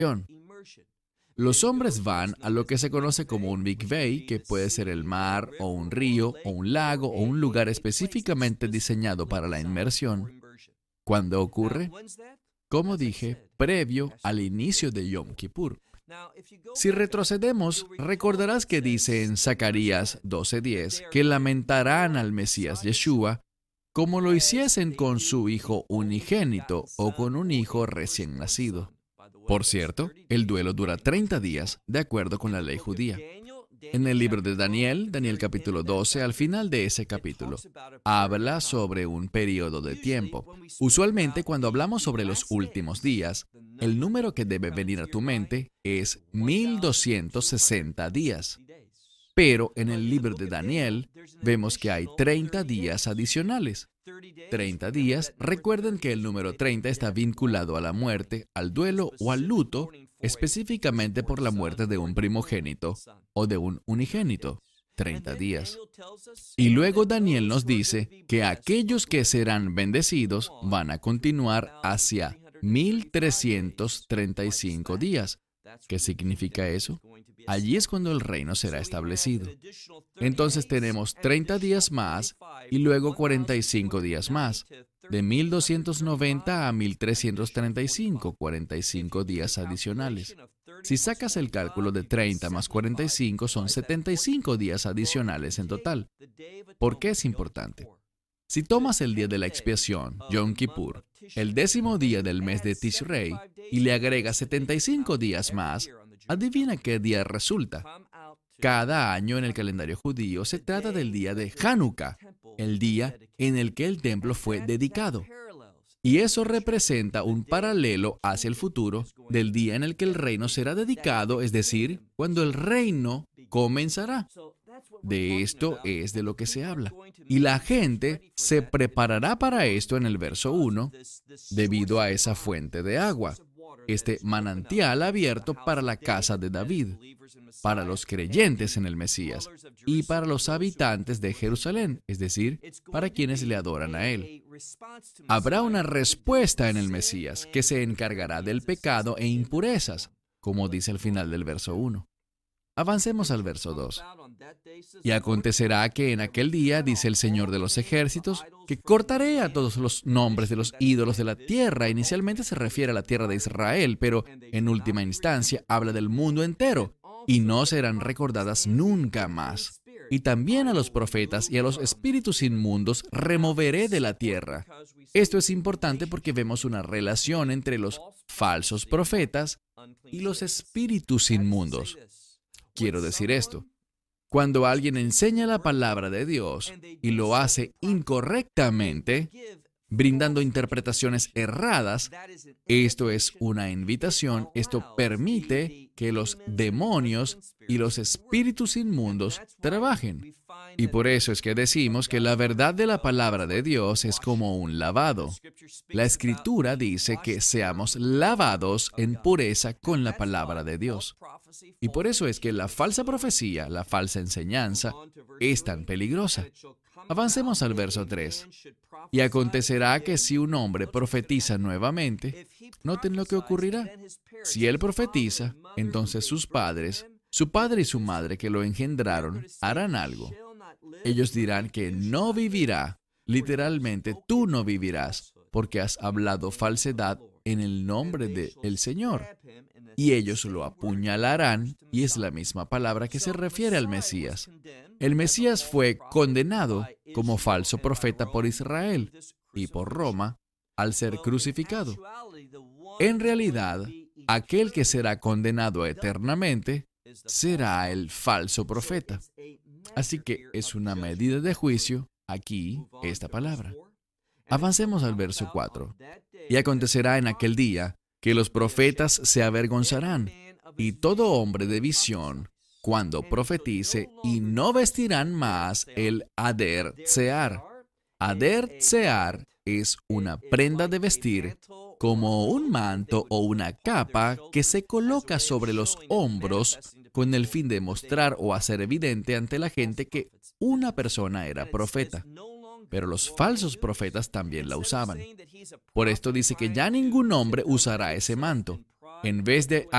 Los hombres van a lo que se conoce como un mikveh, que puede ser el mar, o un río, o un lago, o un lugar específicamente diseñado para la inmersión. ¿Cuándo ocurre? Como dije, previo al inicio de Yom Kippur. Si retrocedemos, recordarás que dice en Zacarías 12:10 que lamentarán al Mesías Yeshua como lo hiciesen con su hijo unigénito o con un hijo recién nacido. Por cierto, el duelo dura 30 días, de acuerdo con la ley judía. En el libro de Daniel, Daniel capítulo 12, al final de ese capítulo, habla sobre un periodo de tiempo. Usualmente, cuando hablamos sobre los últimos días, el número que debe venir a tu mente es 1260 días. Pero en el libro de Daniel, vemos que hay 30 días adicionales. 30 días, recuerden que el número 30 está vinculado a la muerte, al duelo o al luto, específicamente por la muerte de un primogénito o de un unigénito. 30 días. Y luego Daniel nos dice que aquellos que serán bendecidos van a continuar hacia 1335 días. ¿Qué significa eso? Allí es cuando el reino será establecido. Entonces tenemos 30 días más y luego 45 días más. De 1290 a 1335, 45 días adicionales. Si sacas el cálculo de 30 más 45, son 75 días adicionales en total. ¿Por qué es importante? Si tomas el día de la expiación, Yom Kippur, el 10º día del mes de Tishrei, y le agregas 75 días más, adivina qué día resulta. Cada año en el calendario judío se trata del día de Hanukkah, el día en el que el templo fue dedicado. Y eso representa un paralelo hacia el futuro del día en el que el reino será dedicado, es decir, cuando el reino comenzará. De esto es de lo que se habla. Y la gente se preparará para esto en el verso 1, debido a esa fuente de agua, este manantial abierto para la casa de David, para los creyentes en el Mesías y para los habitantes de Jerusalén, es decir, para quienes le adoran a Él. Habrá una respuesta en el Mesías que se encargará del pecado e impurezas, como dice al final del verso 1. Avancemos al verso 2. Y acontecerá que en aquel día, dice el Señor de los ejércitos, que cortaré a todos los nombres de los ídolos de la tierra. Inicialmente se refiere a la tierra de Israel, pero en última instancia habla del mundo entero, y no serán recordadas nunca más. Y también a los profetas y a los espíritus inmundos removeré de la tierra. Esto es importante porque vemos una relación entre los falsos profetas y los espíritus inmundos. Quiero decir esto. Cuando alguien enseña la palabra de Dios y lo hace incorrectamente, brindando interpretaciones erradas, esto es una invitación, esto permite que los demonios y los espíritus inmundos trabajen. Y por eso es que decimos que la verdad de la palabra de Dios es como un lavado. La Escritura dice que seamos lavados en pureza con la palabra de Dios. Y por eso es que la falsa profecía, la falsa enseñanza, es tan peligrosa. Avancemos al verso 3. Y acontecerá que si un hombre profetiza nuevamente, noten lo que ocurrirá. Si él profetiza, entonces sus padres, su padre y su madre que lo engendraron, harán algo. Ellos dirán que no vivirá. Literalmente, tú no vivirás, porque has hablado falsedad en el nombre del Señor. Y ellos lo apuñalarán, y es la misma palabra que se refiere al Mesías. El Mesías fue condenado como falso profeta por Israel y por Roma al ser crucificado. En realidad, aquel que será condenado eternamente será el falso profeta. Así que es una medida de juicio aquí esta palabra. Avancemos al verso 4. Y acontecerá en aquel día que los profetas se avergonzarán, y todo hombre de visión, cuando profetice, y no vestirán más el Ader Tsear. Ader Tsear es una prenda de vestir, como un manto o una capa que se coloca sobre los hombros con el fin de mostrar o hacer evidente ante la gente que una persona era profeta. Pero los falsos profetas también la usaban. Por esto dice que ya ningún hombre usará ese manto. En vez de